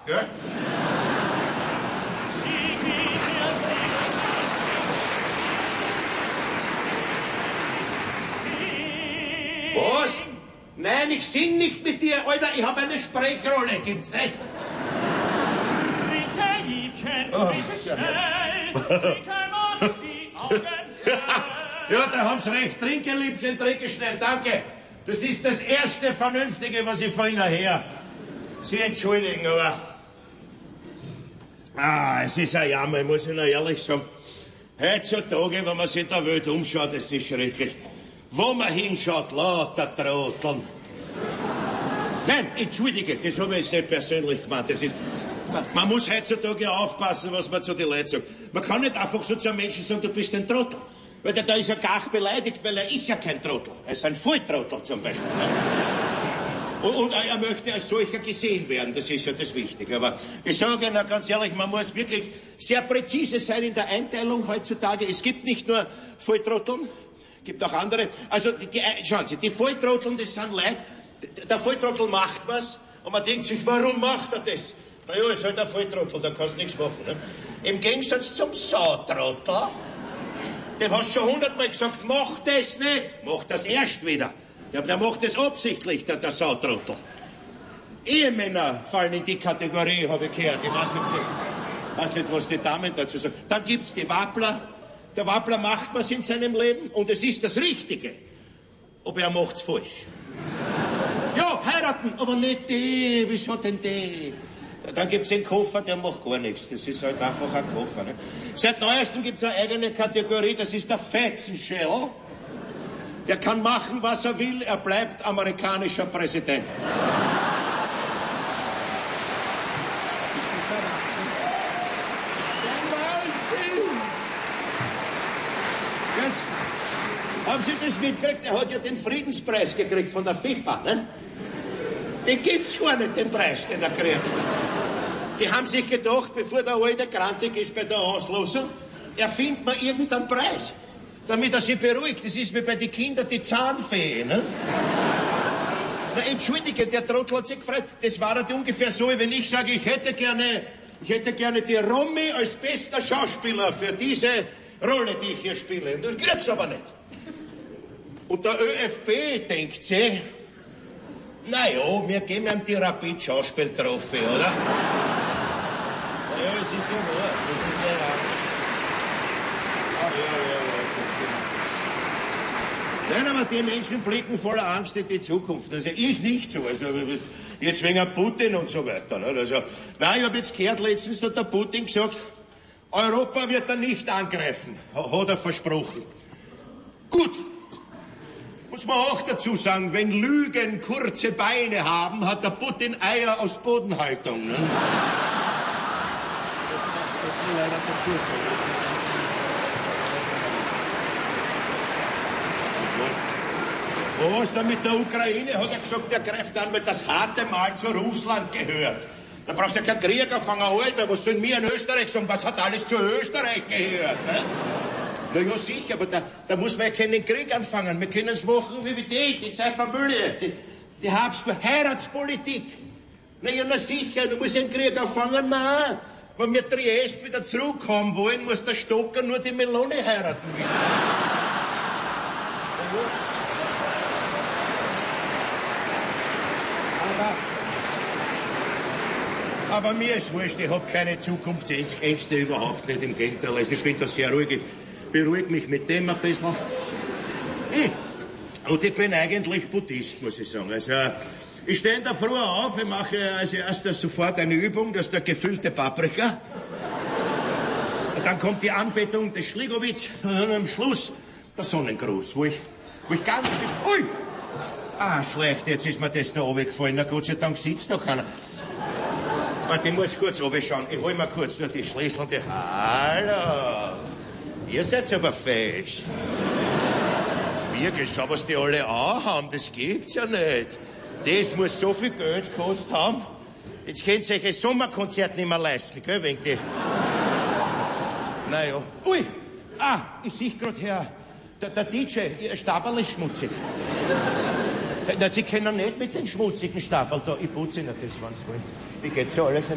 gell? Was? Nein, ich sing nicht mit dir, Alter. Ich habe eine Sprechrolle. Gibt's nicht? Oh, ja, da haben Sie recht. Trinke, Liebchen, trinke schnell. Danke. Das ist das erste Vernünftige, was ich von Ihnen her. Sie entschuldigen, aber... es ist ein Jammer, muss ich Ihnen ehrlich sagen. Heutzutage, wenn man sich in der Welt umschaut, das ist schrecklich. Wo man hinschaut, lauter Trotteln. Nein, entschuldige, das habe ich sehr persönlich gemeint. Das ist, man muss heutzutage aufpassen, was man zu den Leuten sagt. Man kann nicht einfach so zu einem Menschen sagen, du bist ein Trottel. Weil da ist er gar beleidigt, weil er ist ja kein Trottel. Er ist ein Volltrottel zum Beispiel. Ne? Und er möchte als solcher gesehen werden, das ist ja das Wichtige. Aber ich sage Ihnen ganz ehrlich, man muss wirklich sehr präzise sein in der Einteilung heutzutage. Es gibt nicht nur Volltrotteln, gibt auch andere. Also, schauen Sie, die Volltrotteln, das sind Leute, der Volltrottel macht was und man denkt sich, warum macht er das? Na ja, ist halt ein Volltrottel, da kannst du nichts machen. Ne? Im Gegensatz zum Sautrottel, dem hast du schon 100-mal gesagt, mach das nicht, mach das erst wieder. Ja, der macht das absichtlich, der Sautrottel. Ehemänner fallen in die Kategorie, habe ich gehört. Ich weiß nicht, was die Damen dazu sagen. Dann gibt's die Wappler. Der Wappler macht was in seinem Leben und es ist das Richtige. Aber er macht's falsch. Ja, heiraten, aber nicht die. Wieso denn die? Dann gibt's den Koffer, der macht gar nichts. Das ist halt einfach ein Koffer. Ne? Seit Neuestem gibt's eine eigene Kategorie, das ist der Fetzenschell. Der kann machen, was er will, er bleibt amerikanischer Präsident. Haben Sie das mitgekriegt? Er hat ja den Friedenspreis gekriegt von der FIFA, ne? Den gibt's gar nicht, den Preis, den er kriegt. Die haben sich gedacht, bevor der Alte grantig ist bei der Auslosung, erfindet man irgendeinen Preis, damit er sich beruhigt. Das ist wie bei den Kindern die Zahnfee, ne? Na, entschuldige, der Trottel hat sich gefreut. Das war halt ungefähr so, wenn ich sage, ich hätte gerne die Romy als bester Schauspieler für diese Rolle, die ich hier spiele. Und das kriegt's aber nicht. Und der ÖFB denkt sich, naja, wir geben ihm die Rapid-Schauspiel-Trophy, oder? Naja, es ist ja wahr, das ist ja wahr. Nein, aber die Menschen blicken voller Angst in die Zukunft. Also ich nicht so. Also jetzt wegen Putin und so weiter. Ne? Also, nein, ich habe jetzt gehört, letztens hat der Putin gesagt, Europa wird er nicht angreifen, hat er versprochen. Gut. Muss man auch dazu sagen, wenn Lügen kurze Beine haben, hat der Putin Eier aus Bodenhaltung. Ne? Das muss man leider dazu sagen. Was da mit der Ukraine, hat er gesagt, der greift an, weil das harte Mal zu Russland gehört. Da brauchst du ja keinen Krieg anfangen, Alter. Was sollen wir in Österreich sagen? Was hat alles zu Österreich gehört? Ne? Na ja, sicher, aber da muss man ja keinen Krieg anfangen. Wir können es machen wie die seine Familie, die Habsburg, Heiratspolitik. Na ja, na sicher, du musst einen Krieg anfangen, nein. Wenn wir Triest wieder zurückhaben wollen, muss der Stocker nur die Melone heiraten, wissen Sie. Aber mir ist wurscht, ich habe keine Zukunftsängste überhaupt nicht, im Gegenteil. Also ich bin da sehr ruhig, ich beruhige mich mit dem ein bisschen. Und ich bin eigentlich Buddhist, muss ich sagen. Also ich stehe in der Früh auf, ich mache als erstes sofort eine Übung, das ist der gefüllte Paprika. Und dann kommt die Anbetung des Schligowitz und dann am Schluss der Sonnengruß, wo ich ganz... Ui! Ah, schlecht, jetzt ist mir das da runtergefallen. Na Gott sei Dank sitzt da keiner. Warte, ich muss kurz runterschauen. Ich hol mir kurz nur die Schlüssel und die... Hallo! Ihr seid aber fesch. Wirklich, schau, was die alle anhaben, das gibt's ja nicht. Das muss so viel Geld gekostet haben. Jetzt könnt ihr euch ein Sommerkonzert nicht mehr leisten, gell, wegen die... Naja. Ui! Ah, ich sehe gerade her. Der DJ, Ihr Stabel ist schmutzig. Na, Sie können nicht mit den schmutzigen Stabel da. Ich putze Ihnen das, wenn Sie wollen. Wie geht's so alles?